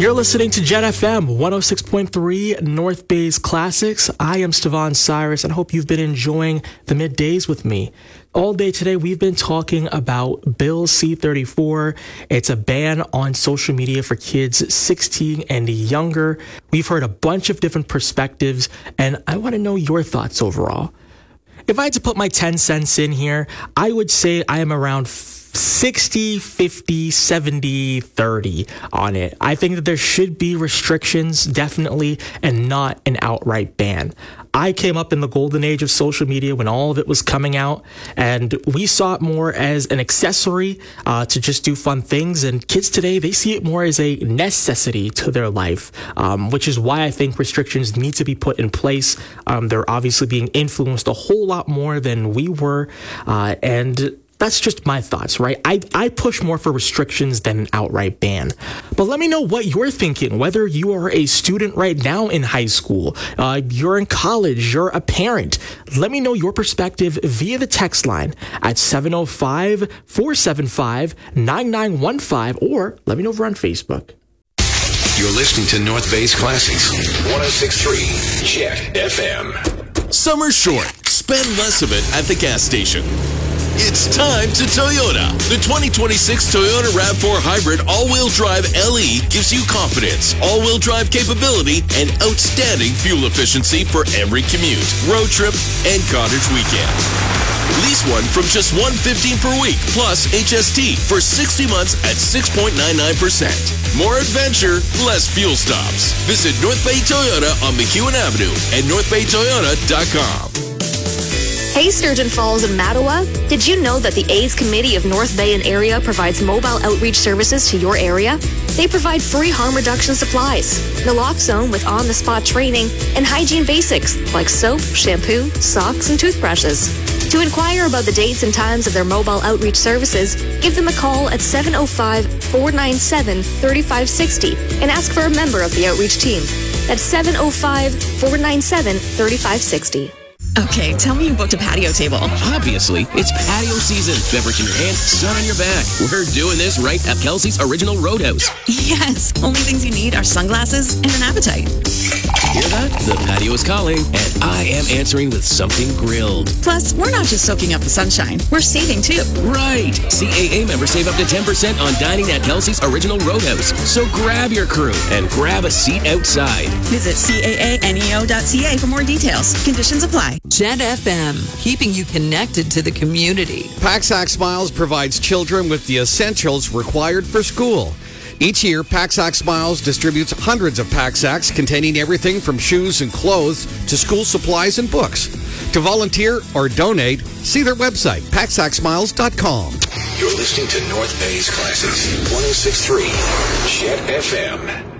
You're listening to Jet FM 106.3 North Bay's Classics. I am Stevan Cyrus and I hope you've been enjoying the middays with me. All day today, we've been talking about Bill C-34. It's a ban on social media for kids 16 and younger. We've heard a bunch of different perspectives, and I want to know your thoughts overall. If I had to put my 10 cents in here, I would say I am around 60, 50, 70, 30 on it. I think that there should be restrictions, definitely, and not an outright ban. I came up in the golden age of social media when all of it was coming out, and we saw it more as an accessory to just do fun things. And kids today, they see it more as a necessity to their life, which is why I think restrictions need to be put in place. They're obviously being influenced a whole lot more than we were, and that's just my thoughts, right? I push more for restrictions than an outright ban. But let me know what you're thinking, whether you are a student right now in high school, you're in college, you're a parent. Let me know your perspective via the text line at 705-475-9915, or let me know over on Facebook. You're listening to North Bay's Classics, 106.3 Jet FM. Summer's short. Spend less of it at the gas station. It's time to Toyota. The 2026 Toyota RAV4 Hybrid all-wheel drive LE gives you confidence, all-wheel drive capability, and outstanding fuel efficiency for every commute, road trip, and cottage weekend. Lease one from just $115 per week, plus HST for 60 months at 6.99%. More adventure, less fuel stops. Visit North Bay Toyota on McEwen Avenue and northbaytoyota.com. Hey, Sturgeon Falls and Mattawa. Did you know that the AIDS Committee of North Bay and area provides mobile outreach services to your area? They provide free harm reduction supplies, naloxone with on-the-spot training, and hygiene basics like soap, shampoo, socks, and toothbrushes. To inquire about the dates and times of their mobile outreach services, give them a call at 705-497-3560 and ask for a member of the outreach team. That's 705-497-3560. Okay, tell me you booked a patio table. Obviously, it's patio season. Beverage in your hand, sun on your back. We're doing this right at Kelsey's Original Roadhouse. Yes, only things you need are sunglasses and an appetite. Hear that? The patio is calling, and I am answering with something grilled. Plus, we're not just soaking up the sunshine, we're saving too. Right! CAA members save up to 10% on dining at Kelsey's Original Roadhouse. So grab your crew and grab a seat outside. Visit caaneo.ca for more details. Conditions apply. Jet FM, keeping you connected to the community. Paxac Smiles provides children with the essentials required for school. Each year, Paxac Smiles distributes hundreds of Paxacs containing everything from shoes and clothes to school supplies and books. To volunteer or donate, see their website, paxacsmiles.com. You're listening to North Bay's Classics, 106.3 Jet FM.